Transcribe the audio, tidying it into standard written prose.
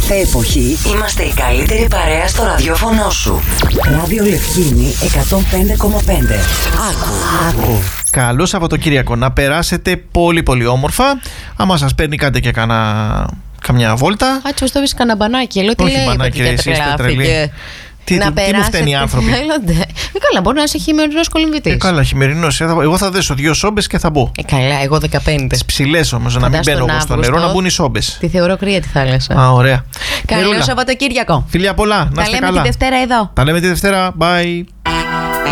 κάθε εποχή είμαστε η καλύτερη παρέα στο ραδιόφωνο σου. Ράδιο Λευκίνη 105,5. Άκου. Καλό Σαββατοκύριακο. Να περάσετε πολύ πολύ όμορφα. Άμα σας παίρνει, κάντε και καμιά βόλτα. Άτσι, το βρεις κανένα μπανάκι. Λέω τι Όχι λέει, μπανάκι, ότι εσύ είστε τρελή. Τι μου φταίνει οι άνθρωποι. Καλά, μπορεί να είσαι χειμερινός κολυμβητής. Καλά, χειμερινός. Εγώ θα δέσω 2 σόμπες και θα μπω. Καλά, εγώ 15. Τις ψηλές όμως, να μην μπαίνω εγώ στο νερό, να μπουν οι σόμπες. Τη θεωρώ κρύα τη θάλασσα. Α, ωραία. Καλό Σαββατοκύριακο. Φιλιά πολλά, να είστε καλά. Τα λέμε τη Δευτέρα εδώ. Τα λέμε τη Δευτέρα. Bye.